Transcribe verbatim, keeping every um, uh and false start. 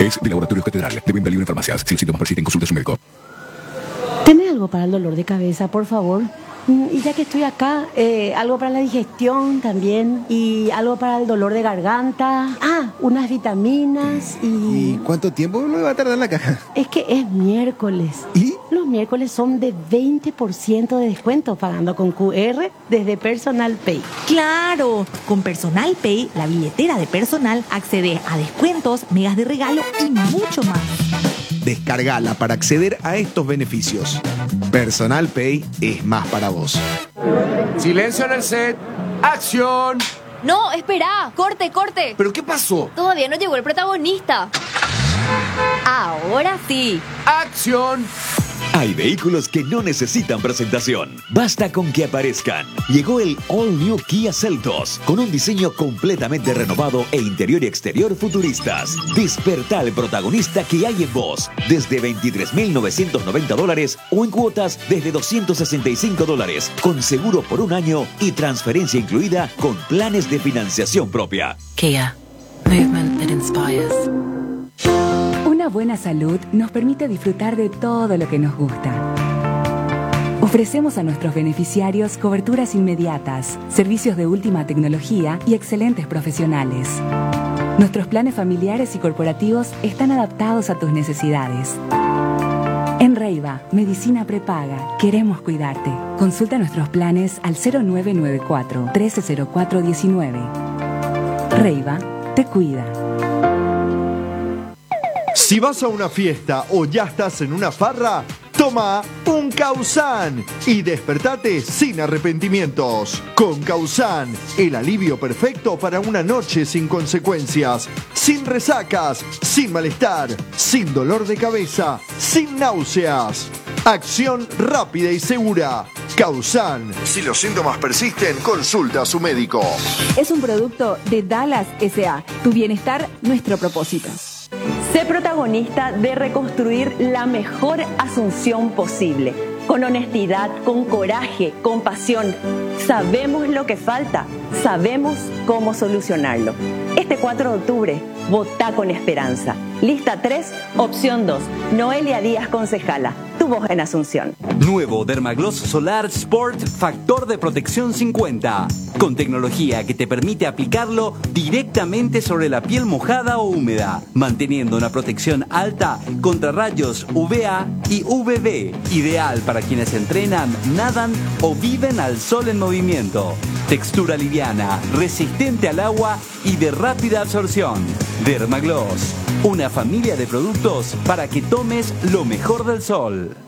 Es de Laboratorios Catedral. De venta libre en farmacias. Si los síntomas persisten, consulte a su médico. ¿Tenés algo para el dolor de cabeza, por favor? Y ya que estoy acá, eh, algo para la digestión también. Y algo para el dolor de garganta. Ah, unas vitaminas y... ¿Y cuánto tiempo me va a tardar la caja? Es que es miércoles. ¿Y? Los miércoles son de veinte por ciento de descuento pagando con Q R desde Personal Pay. ¡Claro! Con Personal Pay, la billetera de Personal, accede a descuentos, megas de regalo y mucho más. Descargala para acceder a estos beneficios. Personal Pay es más para vos. Silencio en el set. ¡Acción! No, espera. Corte, corte. ¿Pero qué pasó? Todavía no llegó el protagonista. Ahora sí. ¡Acción! Hay vehículos que no necesitan presentación. Basta con que aparezcan. Llegó el All New Kia Seltos, con un diseño completamente renovado e interior y exterior futuristas. Despertá al protagonista que hay en vos. Desde veintitrés mil novecientos noventa dólares o en cuotas desde doscientos sesenta y cinco dólares, con seguro por un año y transferencia incluida con planes de financiación propia. Kia. Movement that inspires. Una buena salud nos permite disfrutar de todo lo que nos gusta. Ofrecemos a nuestros beneficiarios coberturas inmediatas, servicios de última tecnología y excelentes profesionales. Nuestros planes familiares y corporativos están adaptados a tus necesidades. En Reiva, Medicina Prepaga, queremos cuidarte. Consulta nuestros planes al cero nueve nueve cuatro, trece cero cuatro diecinueve. Reiva te cuida. Si vas a una fiesta o ya estás en una farra, toma un Causan y despertate sin arrepentimientos. Con Causan, el alivio perfecto para una noche sin consecuencias, sin resacas, sin malestar, sin dolor de cabeza, sin náuseas. Acción rápida y segura. Causan. Si los síntomas persisten, consulta a su médico. Es un producto de Dallas S A. Tu bienestar, nuestro propósito. Sé protagonista de reconstruir la mejor Asunción posible. Con honestidad, con coraje, con pasión. Sabemos lo que falta, sabemos cómo solucionarlo. Este cuatro de octubre, votá con esperanza. Lista tres, opción dos. Noelia Díaz, concejala. Tu voz en Asunción. Nuevo Dermagloss Solar Sport Factor de Protección cincuenta. Con tecnología que te permite aplicarlo directamente sobre la piel mojada o húmeda, manteniendo una protección alta contra rayos U V A y U V B. Ideal para quienes entrenan, nadan o viven al sol en movimiento. Textura liviana, resistente al agua y de rápida absorción. Dermagloss, una familia de productos para que tomes lo mejor del sol.